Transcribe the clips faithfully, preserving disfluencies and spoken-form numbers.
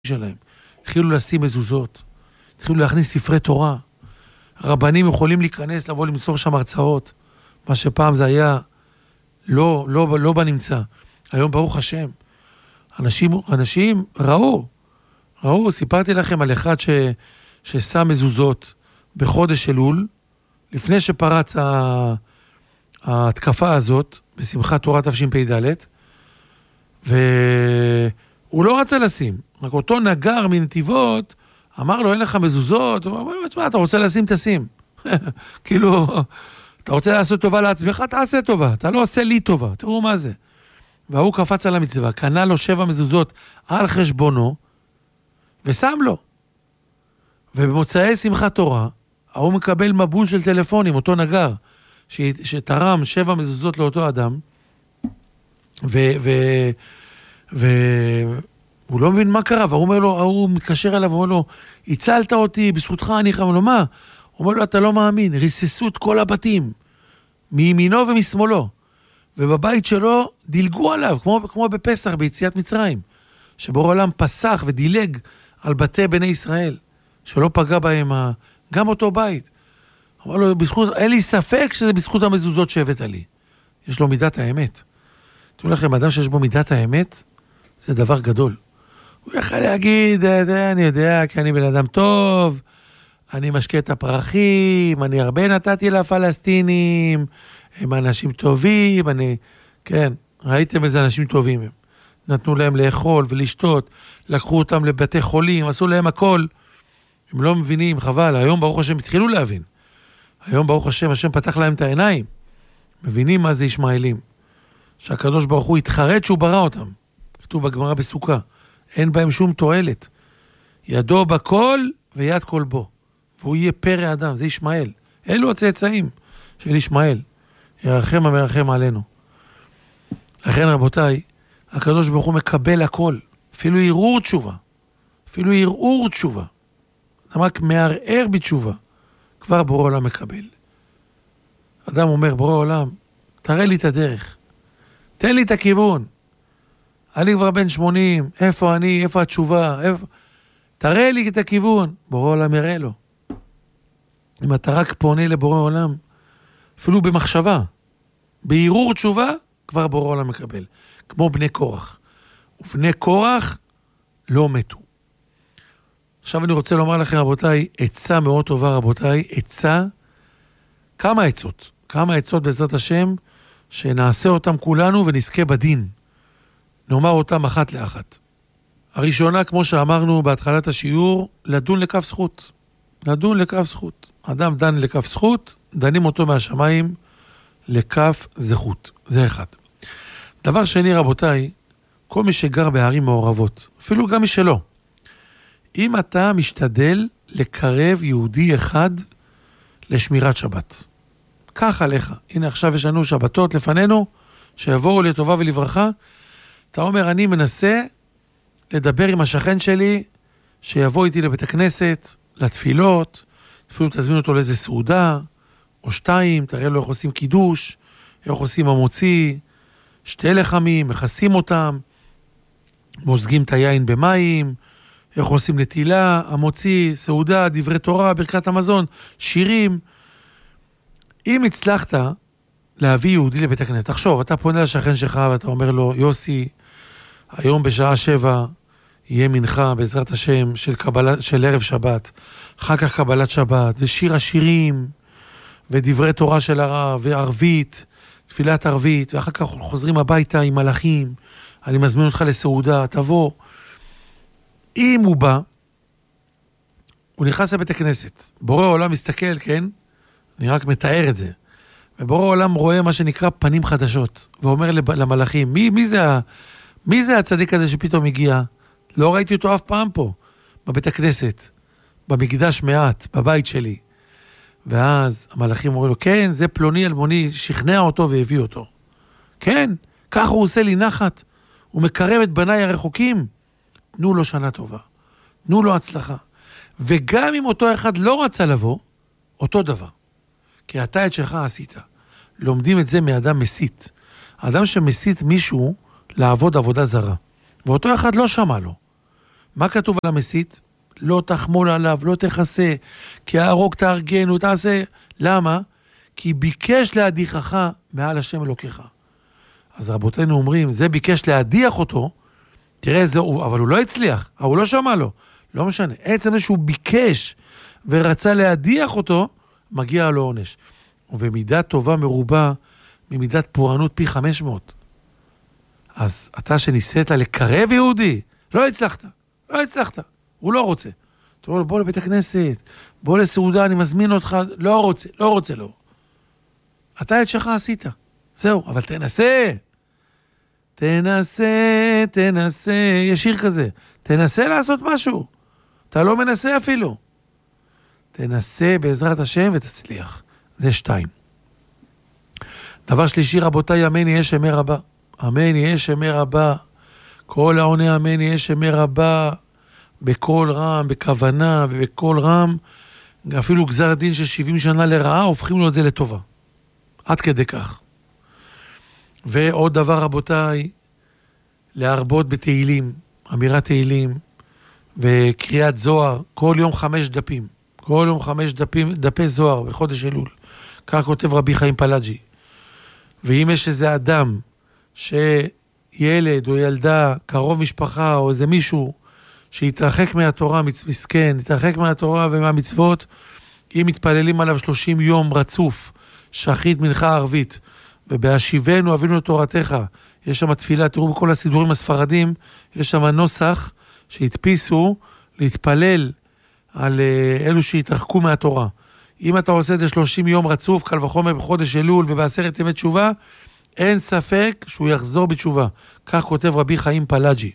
שלהם. התחילו לשים מזוזות, התחילו להכניס ספרי תורה. רבנים יכולים להיכנס, לבוא למסור שם הרצאות. מה שפעם זה היה לא, לא, לא בנמצא. היום ברוך השם. אנשים, אנשים ראו, ראו, סיפרתי לכם על אחד ש, ששם מזוזות בחודש אלול, לפני שפרץ ה, ההתקפה הזאת, בשמחת תורה תשפ"ד, והוא לא רצה לשים. רק אותו נגר מנתיבות, אמר לו, אין לך מזוזות, הוא אמר לו, תשמע, אתה רוצה לשים, תשים. כאילו, אתה רוצה לעשות טובה לעצמך, תעשה טובה, אתה לא עושה לי טובה, תראו מה זה. והוא קפץ על המצווה, קנה לו שבע מזוזות על חשבונו, ושם לו. ובמוצאי שמחת תורה, הוא מקבל מבול של טלפונים, אותו נגר, ש... שתרם שבע מזוזות לאותו אדם, ו... ו... ו... הוא לא מבין מה קרה, והוא אומר לו, הוא מתקשר אליו, הוא אומר לו, הצלת אותי, בזכותך אני חייב, לו, מה? הוא אומר לו, אתה לא מאמין, ריססו את כל הבתים, מימינו ומשמאלו, ובבית שלו דילגו עליו, כמו, כמו בפסח, ביציאת מצרים, שבורא עולם פסח ודילג על בתי בני ישראל, שלא פגע בהם גם אותו בית. הוא אומר לו, בזכות, אין לי ספק שזה בזכות המזוזות שהבאת לי. יש לו מידת האמת. תראו לכם, אדם שיש בו מידת האמת, זה דבר גדול. הוא יכול להגיד, אני יודע, כי אני בן אדם טוב, אני משקה את הפרחים, אני הרבה נתתי לפלסטינים, הם אנשים טובים, אני, כן, ראיתם איזה אנשים טובים הם. נתנו להם לאכול ולשתות, לקחו אותם לבתי חולים, עשו להם הכל. הם לא מבינים, חבל, היום ברוך השם התחילו להבין. היום ברוך השם, השם פתח להם את העיניים. מבינים מה זה ישמעאלים. שהקדוש ברוך הוא התחרט שהוא ברא אותם. כתוב בגמרא בסוכה. אין בהם שום תועלת. ידו בכל ויד כל בו. והוא יהיה פרא אדם, זה ישמעאל. אלו הצאצאים של ישמעאל. ירחם המרחם עלינו. לכן רבותיי, הקדוש ברוך הוא מקבל הכל. אפילו ערעור תשובה. אפילו ערעור תשובה. אדם רק מערער בתשובה. כבר בורא עולם מקבל. אדם אומר, בורא עולם, תראה לי את הדרך. תן לי את הכיוון. אני כבר בן שמונים, איפה אני, איפה התשובה, איפה... תראה לי את הכיוון. בורא עולם יראה לו. אם אתה רק פונה לבורא עולם, אפילו במחשבה, בערעור תשובה, כבר בורא עולם מקבל. כמו בני קורח. ובני קורח לא מתו. עכשיו אני רוצה לומר לכם, רבותיי, עצה מאוד טובה, רבותיי, עצה, כמה עצות, כמה עצות בעזרת השם, שנעשה אותם כולנו ונזכה בדין. נאמר אותם אחת לאחת. הראשונה, כמו שאמרנו בהתחלת השיעור, לדון לכף זכות. לדון לכף זכות. אדם דן לכף זכות, דנים אותו מהשמיים לכף זכות. זה אחד. דבר שני, רבותיי, כל מי שגר בערים מעורבות, אפילו גם מי שלא, אם אתה משתדל לקרב יהודי אחד לשמירת שבת. כך עליך. הנה עכשיו יש לנו שבתות לפנינו, שיבואו לטובה ולברכה. אתה אומר, אני מנסה לדבר עם השכן שלי, שיבוא איתי לבית הכנסת, לתפילות, אפילו תזמין אותו לאיזה סעודה, או שתיים, תראה לו איך עושים קידוש, איך עושים המוציא, שתי לחמים, מכסים אותם, מוזגים את היין במים, איך עושים נטילה, המוציא, סעודה, דברי תורה, ברכת המזון, שירים. אם הצלחת להביא יהודי לבית הכנסת, תחשוב, אתה פונה לשכן שלך ואתה אומר לו, יוסי, היום בשעה שבע יהיה מנחה בעזרת השם של, קבלה, של ערב שבת, אחר כך קבלת שבת, ושיר השירים, ודברי תורה של הרב, וערבית, תפילת ערבית, ואחר כך חוזרים הביתה עם מלאכים, אני מזמין אותך לסעודה, תבוא. אם הוא בא, הוא נכנס לבית הכנסת, בורא העולם מסתכל, כן? אני רק מתאר את זה. ובורא העולם רואה מה שנקרא פנים חדשות, ואומר למלאכים, מי, מי, זה, מי זה הצדיק הזה שפתאום הגיע? לא ראיתי אותו אף פעם פה, בבית הכנסת, במקדש מעט, בבית שלי. ואז המלאכים אומרים לו, כן, זה פלוני אלמוני, שכנע אותו והביא אותו. כן, כך הוא עושה לי נחת, הוא מקרב את בניי הרחוקים, תנו לו שנה טובה, תנו לו הצלחה. וגם אם אותו אחד לא רצה לבוא, אותו דבר. כי אתה את שלך עשית. לומדים את זה מאדם מסית. האדם שמסית מישהו לעבוד עבודה זרה. ואותו אחד לא שמע לו. מה כתוב על המסית? לא תחמול עליו, לא תכסה, כי ההרוג תארגנו, תעשה. למה? כי ביקש להדיחך מעל השם אלוקיך. אז רבותינו אומרים, זה ביקש להדיח אותו, תראה, זה, אבל הוא לא הצליח, אבל הוא לא שמע לו, לא משנה. עצם זה שהוא ביקש ורצה להדיח אותו, מגיע לו עונש. ובמידת טובה מרובה, ממידת פורענות פי חמש מאות. אז אתה שניסית לקרב יהודי, לא הצלחת, לא הצלחת, הוא לא רוצה. אתה אומר, בוא לבית הכנסת, בוא לסעודה, אני מזמין אותך, לא רוצה, לא רוצה, לא. אתה את שלך עשית, זהו, אבל תנסה, תנסה, תנסה, יש שיר כזה, תנסה לעשות משהו, אתה לא מנסה אפילו. תנסה בעזרת השם ותצליח. זה שתיים. דבר שלישי, רבותיי, אמן יהיה שמי רבה. אמן יהיה שמי רבה. כל העונה אמן יהיה שמי רבה. בכל רם, בכוונה ובכל רם. אפילו גזר דין של שבעים שנה לרעה, הופכים לו את זה לטובה. עד כדי כך. ועוד דבר, רבותיי, להרבות בתהילים, אמירת תהילים, וקריאת זוהר, כל יום חמש דפים. כל יום חמש דפים, דפי זוהר בחודש אלול. כך כותב רבי חיים פלאג'י. ואם יש איזה אדם שילד או ילדה, קרוב משפחה או איזה מישהו שיתרחק מהתורה, מסכן, יתרחק מהתורה ומהמצוות, אם מתפללים עליו שלושים יום רצוף, שחית מנחה ערבית, ובהשיבנו אבינו תורתך, יש שם תפילה, תראו בכל הסידורים הספרדים, יש שם נוסח שהדפיסו להתפלל על אלו שהתרחקו מהתורה. אם אתה עושה את זה שלושים יום רצוף, קל וחומר בחודש אלול ובעשרת ימי תשובה, אין ספק שהוא יחזור בתשובה. כך כותב רבי חיים פלאג'י.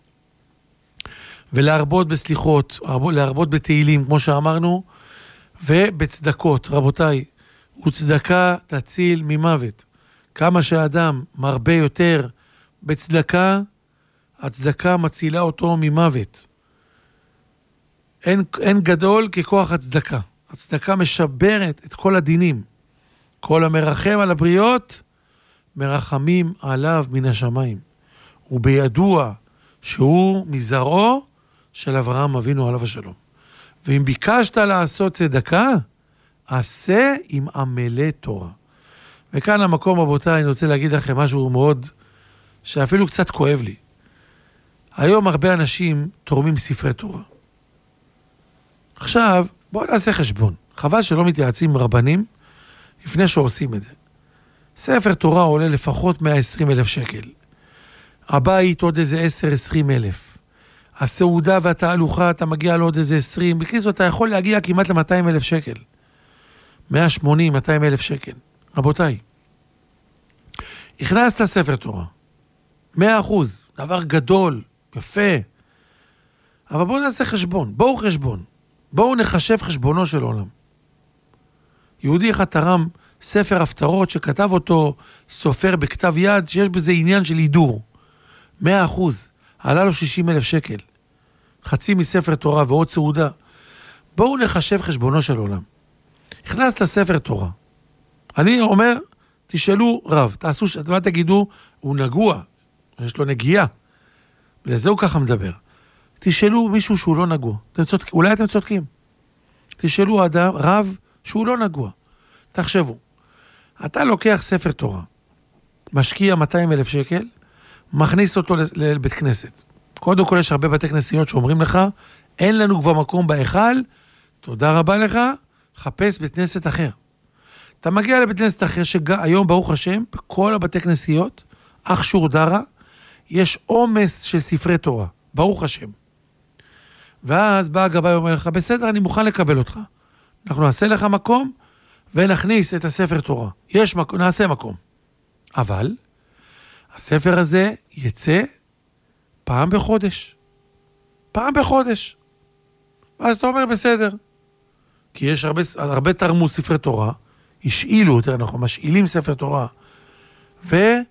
ולהרבות בסליחות, להרבות בתהילים, כמו שאמרנו, ובצדקות, רבותיי, וצדקה תציל ממוות. כמה שאדם מרבה יותר בצדקה, הצדקה מצילה אותו ממוות. אין, אין גדול ככוח הצדקה. הצדקה משברת את כל הדינים. כל המרחם על הבריות, מרחמים עליו מן השמיים. ובידוע שהוא מזרעו של אברהם אבינו עליו השלום. ואם ביקשת לעשות צדקה, עשה עם עמלי תורה. וכאן המקום, רבותיי, אני רוצה להגיד לכם משהו מאוד, שאפילו קצת כואב לי. היום הרבה אנשים תורמים ספרי תורה. עכשיו, בואו נעשה חשבון. חבל שלא מתייעצים עם רבנים לפני שעושים את זה. ספר תורה עולה לפחות מאה ועשרים אלף שקל. הבית עוד איזה עשר עשרים אלף. הסעודה והתהלוכה אתה מגיע לעוד איזה עשרים. בקיצור, אתה יכול להגיע כמעט ל-מאתיים אלף שקל. מאה ושמונים מאתיים אלף שקל. רבותיי, הכנסת ספר תורה. מאה אחוז. דבר גדול, יפה. אבל בואו נעשה חשבון. בואו חשבון. בואו נחשב חשבונו של עולם. יהודי אחד תרם ספר הפטרות שכתב אותו סופר בכתב יד, שיש בזה עניין של הידור. מאה אחוז. עלה לו שישים אלף שקל. חצי מספר תורה ועוד סעודה. בואו נחשב חשבונו של עולם. הכנסת ספר תורה. אני אומר, תשאלו רב, תעשו, מה תגידו? הוא נגוע. יש לו נגיעה. ולזה הוא ככה מדבר. תשאלו מישהו שהוא לא נגוע. אתם צודקים, אולי אתם צודקים. תשאלו אדם, רב, שהוא לא נגוע. תחשבו. אתה לוקח ספר תורה, משקיע מאתיים אלף שקל, מכניס אותו לבית כנסת. קודם כל יש הרבה בתי כנסיות שאומרים לך, אין לנו כבר מקום בהיכל, תודה רבה לך, חפש בית כנסת אחר. אתה מגיע לבית כנסת אחר, שהיום ברוך השם, בכל הבתי כנסיות, אח שור דרה, יש עומס של ספרי תורה, ברוך השם. ואז בא הגבאי ואומר לך, בסדר, אני מוכן לקבל אותך. אנחנו נעשה לך מקום, ונכניס את הספר תורה. יש מקום, נעשה מקום. אבל, הספר הזה יצא פעם בחודש. פעם בחודש. ואז אתה אומר, בסדר. כי יש הרבה, הרבה תרמו ספרי תורה, השאילו יותר נכון, משאילים ספר תורה, ופעם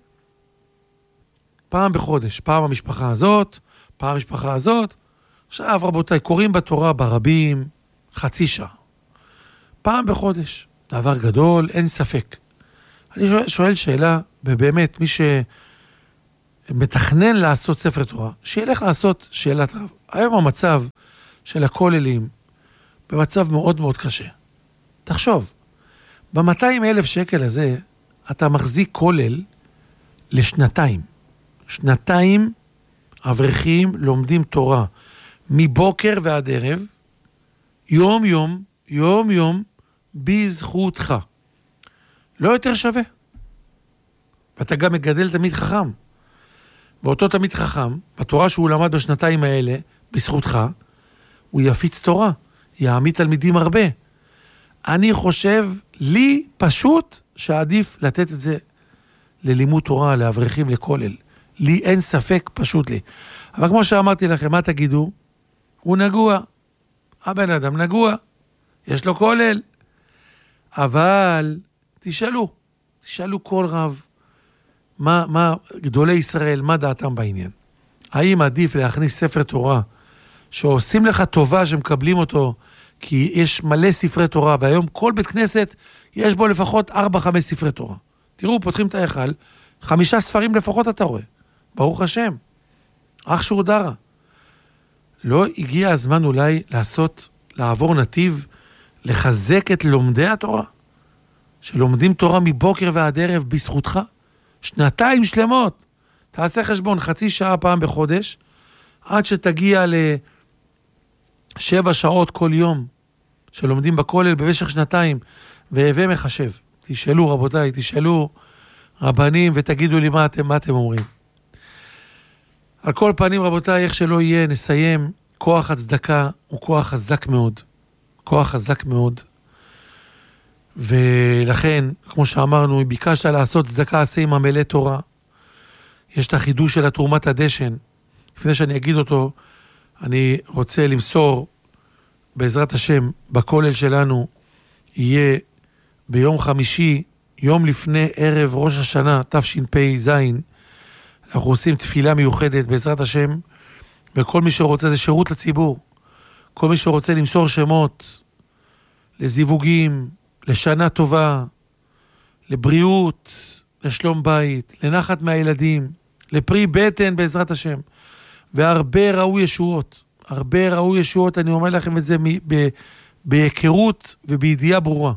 בחודש, פעם המשפחה הזאת, פעם המשפחה הזאת, עכשיו רבותיי, קוראים בתורה ברבים חצי שעה. פעם בחודש. דבר גדול, אין ספק. אני שואל, שואל שאלה, ובאמת, מי שמתכנן לעשות ספר תורה, שילך לעשות שאלת רב. היום המצב של הכוללים במצב מאוד מאוד קשה. תחשוב, ב-מאתיים אלף שקל הזה, אתה מחזיק כולל לשנתיים. שנתיים אברכים לומדים תורה, מבוקר ועד ערב, יום יום, יום יום, בזכותך. לא יותר שווה. ואתה גם מגדל תמיד חכם. ואותו תמיד חכם, בתורה שהוא למד בשנתיים האלה, בזכותך, הוא יפיץ תורה, יעמיד תלמידים הרבה. אני חושב, לי פשוט שעדיף לתת את זה ללימוד תורה, לאברכים, לכולל. לי אין ספק, פשוט לי. אבל כמו שאמרתי לכם, מה תגידו? הוא נגוע. הבן אדם נגוע. יש לו כולל. אבל תשאלו, תשאלו כל רב, מה, מה, גדולי ישראל, מה דעתם בעניין? האם עדיף להכניס ספר תורה, שעושים לך טובה שמקבלים אותו, כי יש מלא ספרי תורה, והיום כל בית כנסת יש בו לפחות ארבע, חמש ספרי תורה. תראו, פותחים את ההיכל, חמישה ספרים לפחות אתה רואה. ברוך השם. אח שור דרה. לא הגיע הזמן אולי לעשות, לעבור נתיב, לחזק את לומדי התורה, שלומדים תורה מבוקר ועד ערב בזכותך, שנתיים שלמות. תעשה חשבון חצי שעה פעם בחודש, עד שתגיע לשבע שעות כל יום, שלומדים בכולל במשך שנתיים, והווה מחשב. תשאלו רבותיי, תשאלו רבנים, ותגידו לי מה אתם, מה אתם אומרים. על כל פנים רבותיי, איך שלא יהיה, נסיים, כוח הצדקה הוא כוח חזק מאוד. כוח חזק מאוד. ולכן, כמו שאמרנו, אם ביקשת לעשות צדקה, עשה עם עמלי תורה. יש את החידוש של תרומת הדשן. לפני שאני אגיד אותו, אני רוצה למסור, בעזרת השם, בכולל שלנו, יהיה ביום חמישי, יום לפני ערב ראש השנה, תשפ"ז, אנחנו עושים תפילה מיוחדת, בעזרת השם, וכל מי שרוצה, זה שירות לציבור. כל מי שרוצה למסור שמות, לזיווגים, לשנה טובה, לבריאות, לשלום בית, לנחת מהילדים, לפרי בטן בעזרת השם, והרבה ראו ישועות, הרבה ראו ישועות, אני אומר לכם את זה ב- בהיכרות ובידיעה ברורה.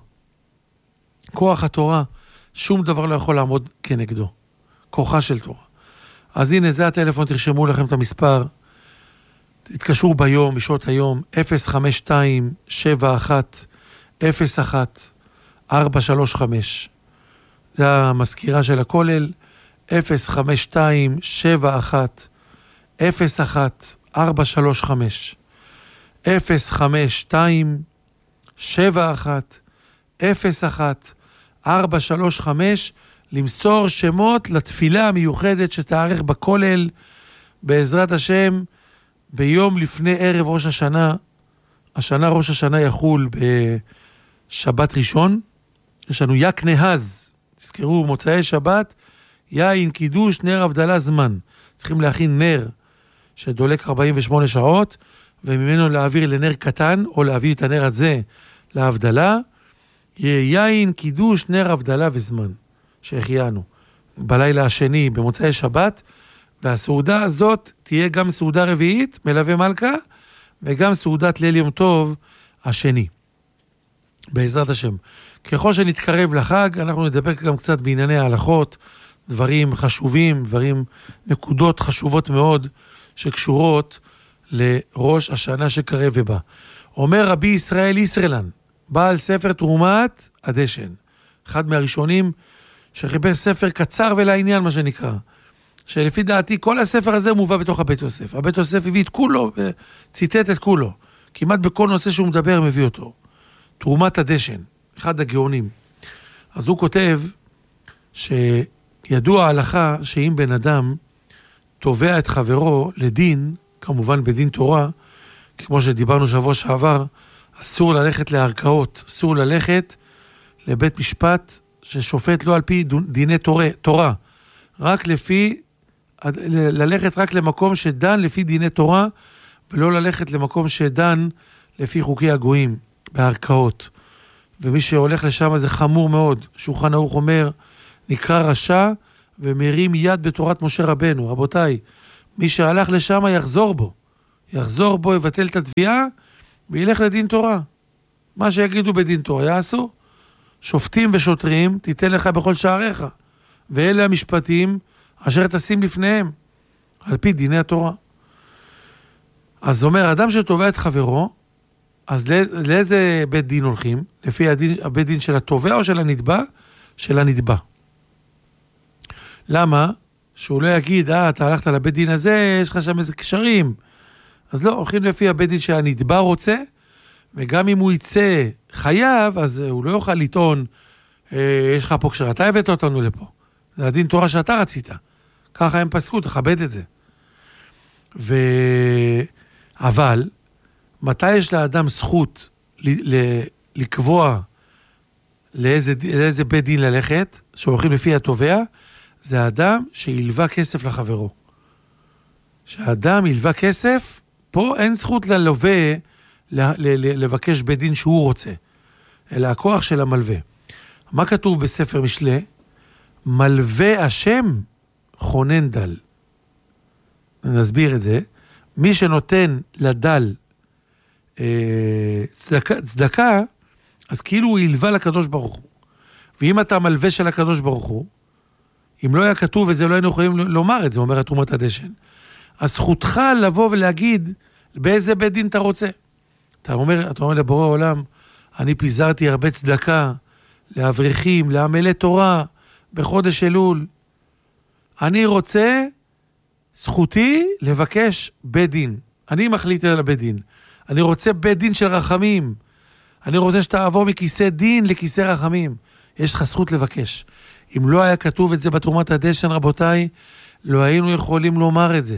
כוח התורה, שום דבר לא יכול לעמוד כנגדו. כוחה של תורה. אז הנה, זה הטלפון, תרשמו לכם את המספר, תתקשרו ביום, בשעות היום, אפס חמש שתיים שבע אחת אפס אחת ארבע שלוש חמש. זה המזכירה של הכולל, אפס חמש שתיים שבע אחת אפס אחת ארבע שלוש חמש. אפס חמש שתיים שבע אחת אפס אחת ארבע שלוש חמש, למסור שמות לתפילה המיוחדת שתארך בכולל, בעזרת השם, ביום לפני ערב ראש השנה. השנה ראש השנה יחול בשבת ראשון. יש לנו יק נהז, תזכרו, מוצאי שבת, יין, קידוש, נר הבדלה, זמן. צריכים להכין נר שדולק ארבעים ושמונה שעות, וממנו להעביר לנר קטן, או להביא את הנר הזה להבדלה. יהיה יין, קידוש, נר הבדלה וזמן, שהחיינו. בלילה השני, במוצאי שבת, והסעודה הזאת תהיה גם סעודה רביעית, מלווה מלכה, וגם סעודת ליל יום טוב השני. בעזרת השם. ככל שנתקרב לחג, אנחנו נדבר גם קצת בענייני ההלכות, דברים חשובים, דברים, נקודות חשובות מאוד, שקשורות לראש השנה שקרב ובא. אומר רבי ישראל ישרלן, בעל ספר תרומת הדשן, אחד מהראשונים שחיפש ספר קצר ולעניין, מה שנקרא, שלפי דעתי כל הספר הזה מובא בתוך הבית יוסף. הבית יוסף הביא את כולו, ציטט את כולו. כמעט בכל נושא שהוא מדבר מביא אותו. תרומת הדשן, אחד הגאונים. אז הוא כותב שידוע ההלכה שאם בן אדם תובע את חברו לדין, כמובן בדין תורה, כמו שדיברנו שבוע שעבר, אסור ללכת לערכאות, אסור ללכת לבית משפט ששופט לא על פי דיני תורה, תורה, רק לפי, ללכת רק למקום שדן לפי דיני תורה, ולא ללכת למקום שדן לפי חוקי הגויים, בערכאות. ומי שהולך לשם זה חמור מאוד. שולחן ערוך אומר, נקרא רשע ומרים יד בתורת משה רבנו. רבותיי, מי שהלך לשם יחזור בו. יחזור בו, יבטל את התביעה, וילך לדין תורה. מה שיגידו בדין תורה יעשו. שופטים ושוטרים תיתן לך בכל שעריך, ואלה המשפטים אשר תשים לפניהם, על פי דיני התורה. אז אומר, אדם שתובע את חברו, אז לאיזה בית דין הולכים? לפי הדין, הבית דין של התובע או של הנתבע? של הנתבע. למה? שהוא לא יגיד, אה, אתה הלכת לבית דין הזה, יש לך שם איזה קשרים. אז לא, הולכים לפי הבית דין שהנתבע רוצה, וגם אם הוא יצא חייב, אז הוא לא יוכל לטעון, אה, יש לך פה קשר, אתה הבאת אותנו לפה. זה הדין תורה שאתה רצית. ככה הם פסקו, תכבד את זה. ו... אבל, מתי יש לאדם זכות ל... ל... לקבוע לאיזה, לאיזה בית דין ללכת, שהולכים לפי התובע, זה האדם שילווה כסף לחברו. שהאדם ילווה כסף, פה אין זכות ללווה ל... ל... לבקש בית דין שהוא רוצה, אלא הכוח של המלווה. מה כתוב בספר משלי? מלווה השם חונן דל. נסביר את זה. מי שנותן לדל אה, צדקה, צדקה, אז כאילו הוא ילווה לקדוש ברוך הוא. ואם אתה מלווה של הקדוש ברוך הוא, אם לא היה כתוב את זה, לא היינו יכולים לומר את זה, אומר תרומת הדשן. אז זכותך לבוא ולהגיד באיזה בית דין אתה רוצה. אתה אומר, אתה אומר לבורא עולם, אני פיזרתי הרבה צדקה לאברכים, לעמלי תורה, בחודש אלול. אני רוצה, זכותי לבקש בית דין. אני מחליט על הבית דין. אני רוצה בית דין של רחמים. אני רוצה שתעבור מכיסא דין לכיסא רחמים. יש לך זכות לבקש. אם לא היה כתוב את זה בתרומת הדשן, רבותיי, לא היינו יכולים לומר את זה.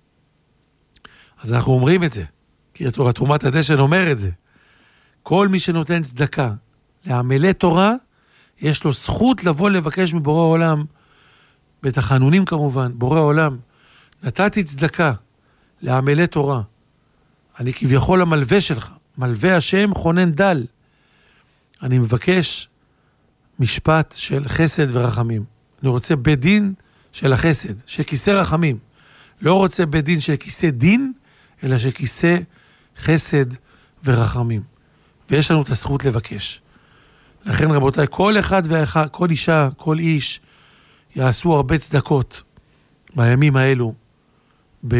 אז אנחנו אומרים את זה. כי תרומת הדשן אומר את זה. כל מי שנותן צדקה לעמלי תורה, יש לו זכות לבוא לבקש מבורא העולם, בתחנונים כמובן, בורא העולם, נתתי צדקה לעמלי תורה, אני כביכול המלווה שלך, מלווה השם חונן דל, אני מבקש משפט של חסד ורחמים, אני רוצה בית דין של החסד, של כיסא רחמים, לא רוצה בית דין של כיסא דין, אלא של כיסא חסד ורחמים, ויש לנו את הזכות לבקש. לכן רבותיי, כל אחד ואחד, כל אישה, כל איש, יעשו הרבה צדקות בימים האלו, ב...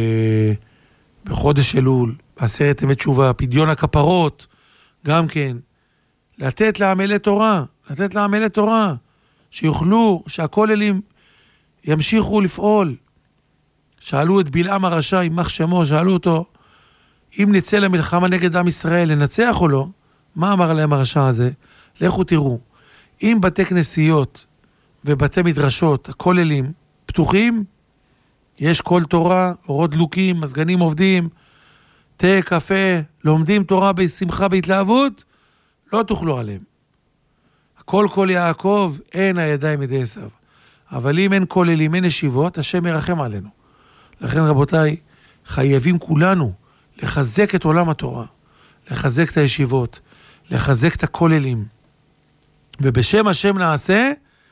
בחודש אלול, בעשרת ימי תשובה, פדיון הכפרות, גם כן, לתת לעמלי תורה, לתת לעמלי תורה, שיוכלו, שהכוללים ימשיכו לפעול. שאלו את בלעם הרשע, יימח שמו, שאלו אותו, אם נצא למלחמה נגד עם ישראל, לנצח או לא? מה אמר להם הרשע הזה? לכו תראו, אם בתי כנסיות ובתי מדרשות, הכוללים פתוחים, יש כל תורה, אורות דלוקים, מזגנים עובדים, תה, קפה, לומדים תורה בשמחה, בהתלהבות, לא תוכלו עליהם. הכל כל יעקב, אין הידיים ידי עשיו. אבל אם אין כוללים, אין ישיבות, השם ירחם עלינו. לכן רבותיי, חייבים כולנו לחזק את עולם התורה, לחזק את הישיבות, לחזק את הכוללים. ובשם השם נעשה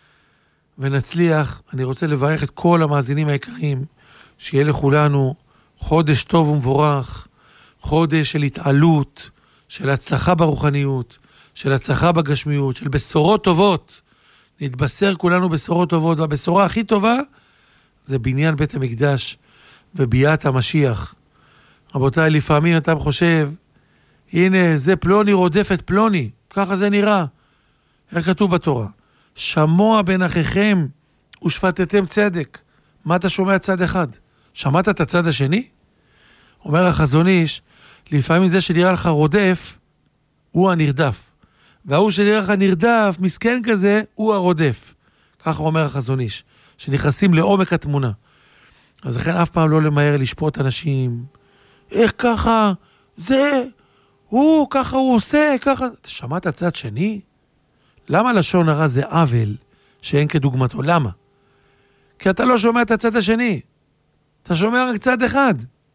ונצליח. אני רוצה לברך את כל המאזינים היקרים, שיהיה לכולנו חודש טוב ומבורך, חודש של התעלות, של הצלחה ברוחניות, של הצלחה בגשמיות, של בשורות טובות. נתבשר כולנו בשורות טובות, והבשורה הכי טובה זה בניין בית המקדש וביאת המשיח. רבותיי, לפעמים אתה חושב, הנה זה פלוני רודף את פלוני, ככה זה נראה. איך כתוב בתורה? שמוע בין אחיכם ושפטתם צדק. מה אתה שומע צד אחד? שמעת את הצד השני? אומר החזון איש, לפעמים זה שנראה לך רודף, הוא הנרדף. והוא שנראה לך נרדף, מסכן כזה, הוא הרודף. ככה אומר החזון איש, שנכנסים לעומק התמונה. אז לכן אף פעם לא למהר לשפוט אנשים. איך ככה? זה, הוא, ככה הוא עושה, ככה. שמעת הצד שני? למה לשון הרע זה עוול שאין כדוגמתו? למה? כי אתה לא שומע את הצד השני. אתה שומע רק צד אחד.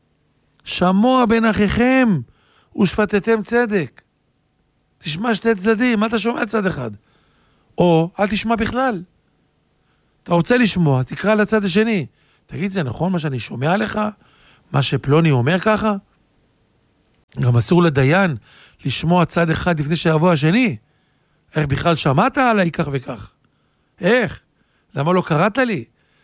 שמוע בין אחיכם ושפטתם צדק. תשמע שתי צדדים, מה אתה שומע צד אחד? או אל תשמע בכלל. אתה רוצה לשמוע, תקרא לצד השני. תגיד, זה נכון מה שאני שומע לך? מה שפלוני אומר ככה? גם אסור לדיין לשמוע צד אחד לפני שיבוא השני. איך בכלל שמעת עליי כך וכך? איך? למה לא קראת לי?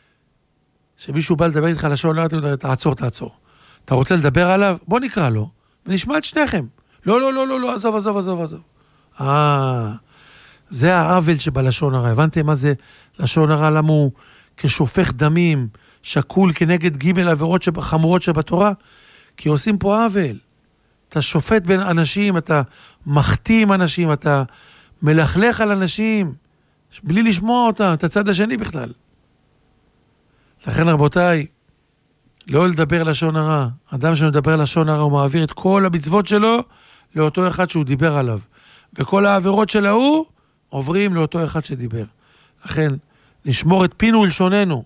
שמישהו בא לדבר איתך לשון, לא, תעצור, תעצור. אתה רוצה לדבר עליו? בוא נקרא לו, ונשמע את שניכם. לא, לא, לא, לא, לא, עזוב, עזוב, עזוב, עזוב. אה, זה העוול שבלשון הרע. הבנתם מה זה לשון הרע? למה הוא כשופך דמים, שקול כנגד ג' עבירות חמורות שבתורה? כי עושים פה עוול. אתה שופט בין אנשים, אתה מחתים אנשים, אתה מלכלך על אנשים, בלי לשמוע אותם, את הצד השני בכלל. לכן רבותיי, לא לדבר לשון הרע. אדם שמדבר לשון הרע, הוא מעביר את כל המצוות שלו לאותו אחד שהוא דיבר עליו. וכל העבירות של ההוא עוברים לאותו אחד שדיבר. לכן, נשמור את פינו ולשוננו.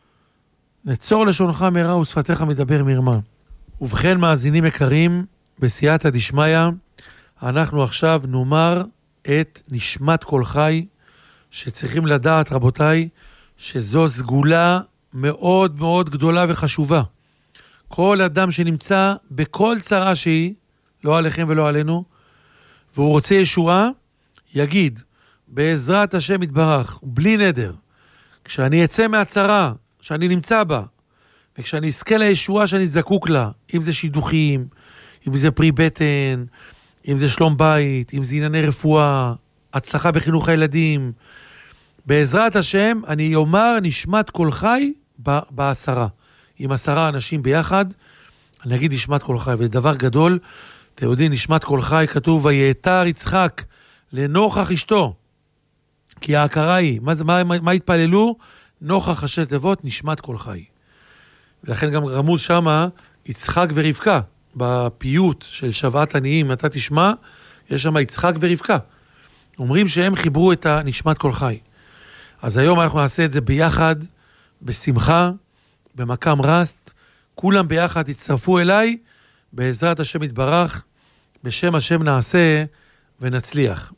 נצור לשונך מרע ושפתיך מדבר מרמה. ובכן מאזינים יקרים, בסייעתא דשמיא, אנחנו עכשיו נאמר את נשמת כל חי, שצריכים לדעת רבותיי, שזו סגולה מאוד מאוד גדולה וחשובה. כל אדם שנמצא בכל צרה שהיא, לא עליכם ולא עלינו, והוא רוצה ישועה, יגיד, בעזרת השם יתברך, בלי נדר, כשאני אצא מהצרה שאני נמצא בה, וכשאני אזכה לישועה שאני זקוק לה, אם זה שידוכים, אם זה פרי בטן, אם זה שלום בית, אם זה ענייני רפואה, הצלחה בחינוך הילדים, בעזרת השם אני אומר נשמת כל חי בעשרה. עם עשרה אנשים ביחד, אני אגיד נשמת כל חי. וזה דבר גדול, אתם יודעים, נשמת כל חי כתוב, ויתר יצחק לנוכח אשתו. כי ההכרה היא, מה, מה, מה, מה התפללו? נוכח ראשי תיבות, נשמת כל חי. ולכן גם רמוז שמה, יצחק ורבקה, בפיוט של שבעת עניים, אתה תשמע, יש שם יצחק ורבקה. אומרים שהם חיברו את הנשמת כל חי. אז היום אנחנו נעשה את זה ביחד, בשמחה, במקם רסט, כולם ביחד תצטרפו אליי, בעזרת השם יתברך, בשם השם נעשה ונצליח.